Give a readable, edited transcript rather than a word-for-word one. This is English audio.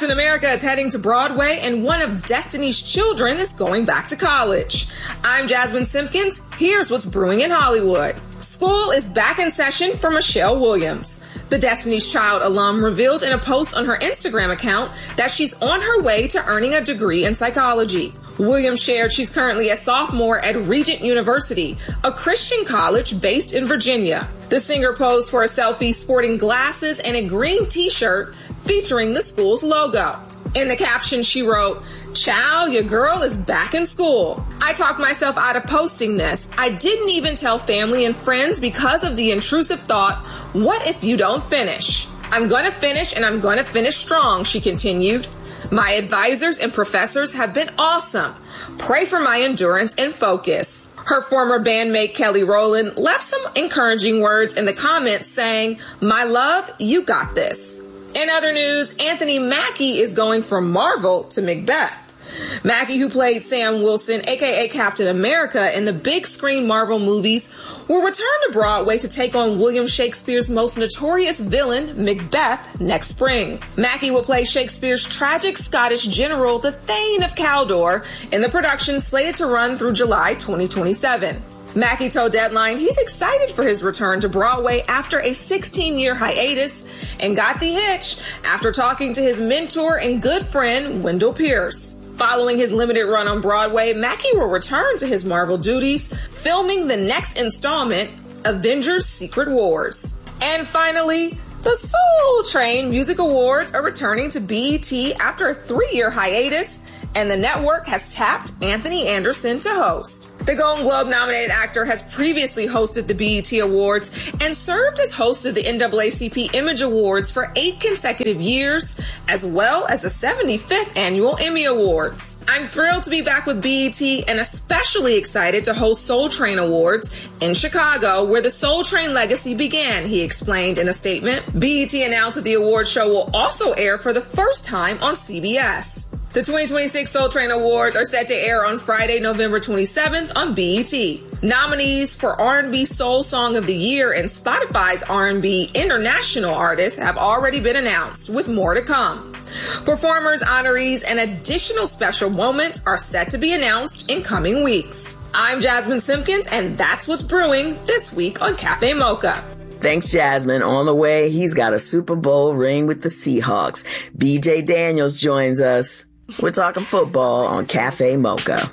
Captain America is heading to Broadway, and one of Destiny's Children is going back to college. I'm Jasmine Simpkins. Here's what's brewing in Hollywood. School is back in session for Michelle Williams. The Destiny's Child alum revealed in a post on her Instagram account that she's on her way to earning a degree in psychology. Williams shared she's currently a sophomore at Regent University, a Christian college based in Virginia. The singer posed for a selfie sporting glasses and a green t-shirt featuring the school's logo. In the caption, she wrote, "Child, your girl is back in school. I talked myself out of posting this. I didn't even tell family and friends because of the intrusive thought, what if you don't finish? I'm going to finish and I'm going to finish strong," she continued. "My advisors and professors have been awesome. Pray for my endurance and focus." Her former bandmate Kelly Rowland left some encouraging words in the comments saying, "My love, you got this." In other news, Anthony Mackie is going from Marvel to Macbeth. Mackie, who played Sam Wilson, aka Captain America, in the big screen Marvel movies, will return to Broadway to take on William Shakespeare's most notorious villain, Macbeth, next spring. Mackie will play Shakespeare's tragic Scottish general, the Thane of Cawdor, in the production slated to run through July 2027. Mackie told Deadline he's excited for his return to Broadway after a 16-year hiatus and got the itch after talking to his mentor and good friend, Wendell Pierce. Following his limited run on Broadway, Mackie will return to his Marvel duties, filming the next installment, Avengers Secret Wars. And finally, the Soul Train Music Awards are returning to BET after a 3-year hiatus, and the network has tapped Anthony Anderson to host. The Golden Globe-nominated actor has previously hosted the BET Awards and served as host of the NAACP Image Awards for 8 consecutive years, as well as the 75th Annual Emmy Awards. "I'm thrilled to be back with BET and especially excited to host Soul Train Awards in Chicago, where the Soul Train legacy began," he explained in a statement. BET announced that the award show will also air for the first time on CBS. The 2026 Soul Train Awards are set to air on Friday, November 27th on BET. Nominees for R&B Soul Song of the Year and Spotify's R&B International Artist have already been announced, with more to come. Performers, honorees, and additional special moments are set to be announced in coming weeks. I'm Jasmine Simpkins, and that's what's brewing this week on Cafe Mocha. Thanks, Jasmine. On the way, he's got a Super Bowl ring with the Seahawks. BJ Daniels joins us. We're talking football on Cafe Mocha.